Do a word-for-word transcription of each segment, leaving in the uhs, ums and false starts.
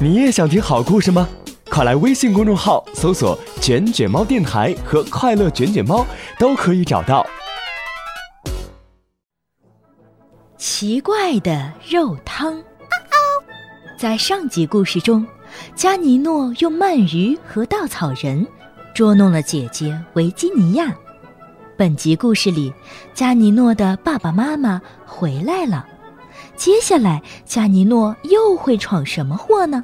你也想听好故事吗？快来微信公众号搜索卷卷猫电台和快乐卷卷猫，都可以找到。 奇怪的肉汤。在上集故事中，加尼诺用鳗鱼和稻草人捉弄了姐姐维吉尼亚。本集故事里，加尼诺的爸爸妈妈回来了，接下来加尼诺又会闯什么祸呢？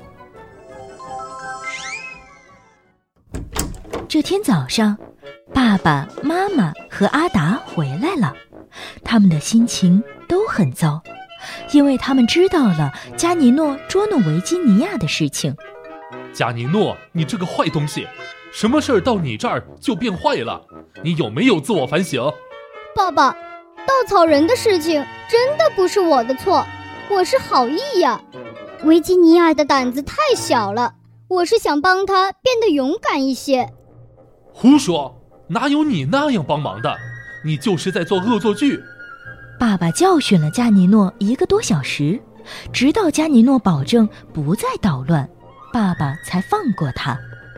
这天早上，爸爸妈妈和阿达回来了，他们的心情都很糟，因为他们知道了加尼诺捉弄维吉尼亚的事情。 加尼诺，你这个坏东西，什么事儿到你这儿就变坏了？你有没有自我反省？ 爸爸，稻草人的事情真的不是我的错，我是好意呀。维吉尼亚的胆子太小了，我是想帮他变得勇敢一些。 胡说，哪有你那样帮忙的？你就是在做恶作剧。 爸爸教训了加尼诺一个多小时，直到加尼诺保证不再捣乱，爸爸才放过他。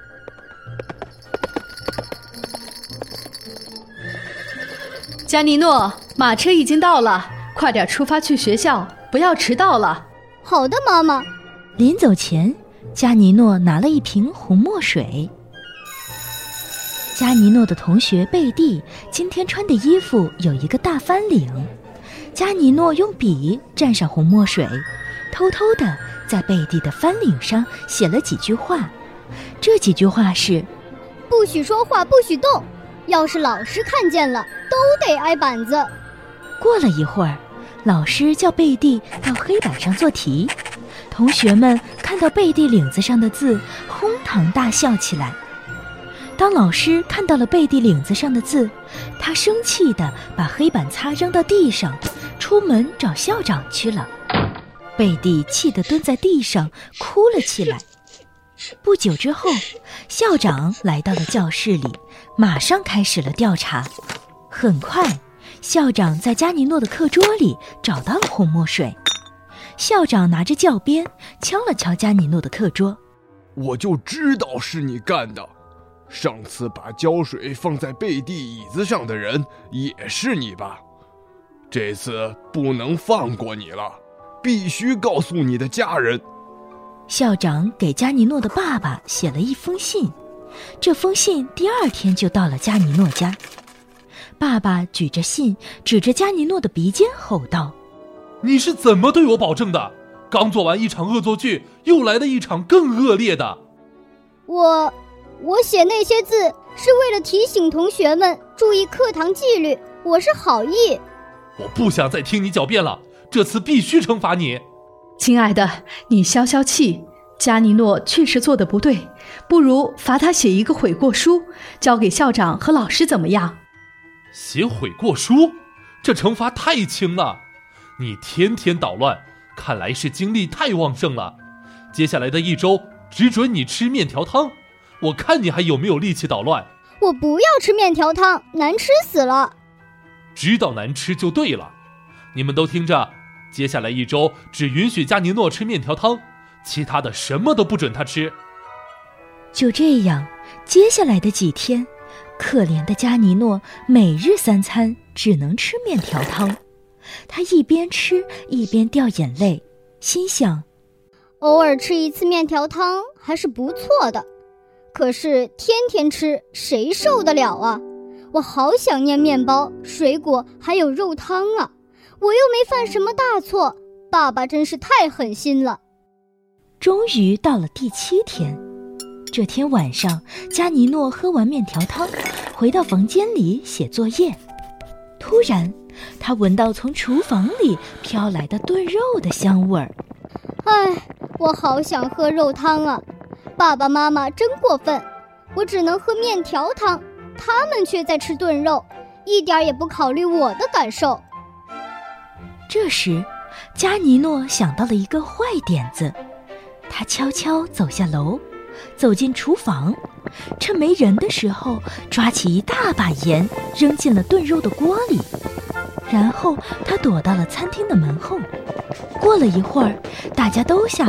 加尼诺，马车已经到了，快点出发去学校，不要迟到了。 好的，妈妈。 临走前，加尼诺拿了一瓶红墨水。加尼诺的同学贝蒂今天穿的衣服有一个大翻领，加尼诺用笔蘸上红墨水，偷偷地在贝蒂的翻领上写了几句话。这几句话是： 不许说话，不许动，要是老师看见了都得挨板子。 过了一会儿，老师叫贝蒂到黑板上做题，同学们看到贝蒂领子上的字，哄堂大笑起来。当老师看到了贝蒂领子上的字，他生气地把黑板擦扔到地上，出门找校长去了。贝蒂气得蹲在地上哭了起来。不久之后，校长来到了教室里，马上开始了调查。很快，校长在加尼诺的课桌里找到了红墨水。校长拿着教鞭敲了敲加尼诺的课桌。 我就知道是你干的，上次把胶水放在贝蒂椅子上的人也是你吧？这次不能放过你了，必须告诉你的家人。 校长给加尼诺的爸爸写了一封信，这封信第二天就到了加尼诺家。爸爸举着信指着加尼诺的鼻尖吼道： 你是怎么对我保证的？刚做完一场恶作剧，又来了一场更恶劣的。 我我写那些字是为了提醒同学们注意课堂纪律，我是好意。 我不想再听你狡辩了，这次必须惩罚你。 亲爱的，你消消气，加尼诺确实做得不对，不如罚他写一个悔过书，交给校长和老师怎么样？ 写悔过书？这惩罚太轻了。你天天捣乱，看来是精力太旺盛了。接下来的一周，只准你吃面条汤，我看你还有没有力气捣乱。 我不要吃面条汤，难吃死了。 知道难吃就对了。你们都听着，接下来一周只允许加尼诺吃面条汤，其他的什么都不准他吃。 就这样，接下来的几天，可怜的加尼诺每日三餐只能吃面条汤。他一边吃一边掉眼泪，心想： 偶尔吃一次面条汤还是不错的，可是天天吃谁受得了啊？我好想念面包、水果还有肉汤啊！我又没犯什么大错，爸爸真是太狠心了。 终于到了第七天，这天晚上，加尼诺喝完面条汤，回到房间里写作业。突然，他闻到从厨房里飘来的炖肉的香味儿。 唉，我好想喝肉汤啊！爸爸妈妈真过分，我只能喝面条汤，他们却在吃炖肉，一点也不考虑我的感受。 这时，加尼诺想到了一个坏点子，他悄悄走下楼，走进厨房，趁没人的时候，抓起一大把盐扔进了炖肉的锅里，然后他躲到了餐厅的门后。过了一会儿，大家都下